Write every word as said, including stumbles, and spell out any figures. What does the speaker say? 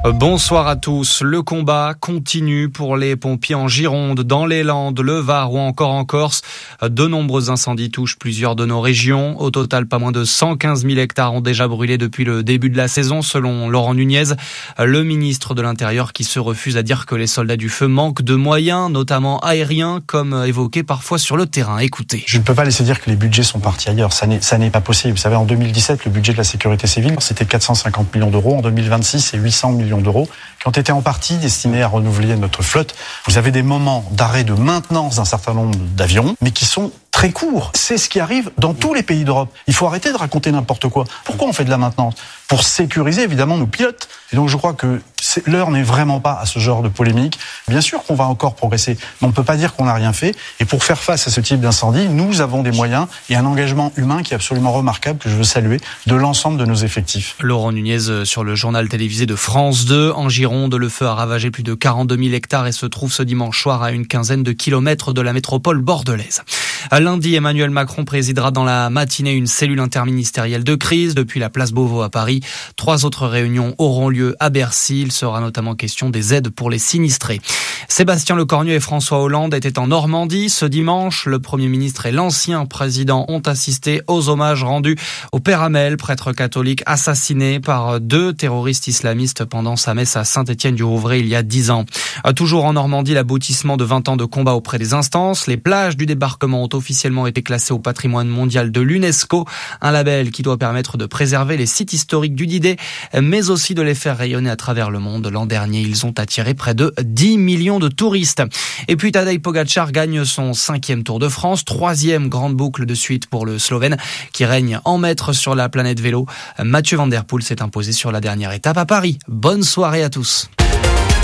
Bonsoir à tous. Le combat continue pour les pompiers en Gironde, dans les Landes, le Var ou encore en Corse. De nombreux incendies touchent plusieurs de nos régions. Au total, pas moins de cent quinze mille hectares ont déjà brûlé depuis le début de la saison, selon Laurent Nunez, le ministre de l'Intérieur, qui se refuse à dire que les soldats du feu manquent de moyens, notamment aériens, comme évoqué parfois sur le terrain. Écoutez. Je ne peux pas laisser dire que les budgets sont partis ailleurs. Ça n'est, ça n'est pas possible. Vous savez, en deux mille dix-sept, le budget de la sécurité civile, c'était quatre cent cinquante millions d'euros. En deux mille vingt-six, c'est huit cents millions d'euros, qui ont été en partie destinés à renouveler notre flotte. Vous avez des moments d'arrêt de maintenance d'un certain nombre d'avions, mais qui sont très courts. C'est ce qui arrive dans tous les pays d'Europe. Il faut arrêter de raconter n'importe quoi. Pourquoi on fait de la maintenance ? Pour sécuriser, évidemment, nos pilotes. Et donc, je crois que c'est, l'heure n'est vraiment pas à ce genre de polémique. Bien sûr qu'on va encore progresser, mais on ne peut pas dire qu'on n'a rien fait. Et pour faire face à ce type d'incendie, nous avons des moyens et un engagement humain qui est absolument remarquable, que je veux saluer, de l'ensemble de nos effectifs. Laurent Nunez sur le journal télévisé de France deux. En Gironde, le feu a ravagé plus de quarante-deux mille hectares et se trouve ce dimanche soir à une quinzaine de kilomètres de la métropole bordelaise. Lundi, Emmanuel Macron présidera dans la matinée une cellule interministérielle de crise depuis la place Beauvau à Paris. Trois autres réunions auront lieu à Bercy. Il sera notamment question des aides pour les sinistrés. Sébastien Lecornu et François Hollande étaient en Normandie ce dimanche. Le Premier ministre et l'ancien président ont assisté aux hommages rendus au Père Hamel, prêtre catholique assassiné par deux terroristes islamistes pendant sa messe à Saint-Étienne-du-Rouvray il y a dix ans. Toujours en Normandie, l'aboutissement de vingt ans de combat auprès des instances. Les plages du débarquement ont officiellement été classées au patrimoine mondial de l'UNESCO, un label qui doit permettre de préserver les sites historiques du D-Day, mais aussi de les faire rayonner à travers le monde. L'an dernier, ils ont attiré près de dix millions de touristes. Et puis Tadej Pogačar gagne son cinquième Tour de France, troisième grande boucle de suite pour le Slovène qui règne en maître sur la planète vélo. Mathieu Van Der Poel s'est imposé sur la dernière étape à Paris. Bonne soirée à tous.